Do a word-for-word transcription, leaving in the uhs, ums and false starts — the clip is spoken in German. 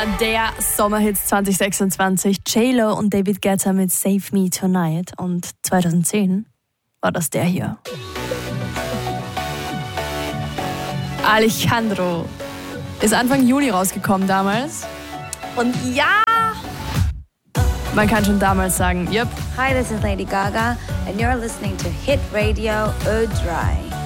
Einer der Sommerhits zwanzig sechsundzwanzig. J-Lo und David Guetta mit Save Me Tonight. Und zweitausendzehn war das der hier. Alejandro ist Anfang Juni rausgekommen damals. Und ja, man kann schon damals sagen, yep. Hi, this is Lady Gaga and you're listening to Hit Radio Eau Dry.